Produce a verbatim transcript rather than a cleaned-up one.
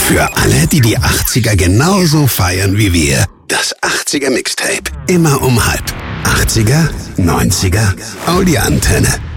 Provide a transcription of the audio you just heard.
Für alle, die die achtziger genauso feiern wie wir. Das achtziger Mixtape. Immer um halb. achtziger, neunziger, Audi-Antenne.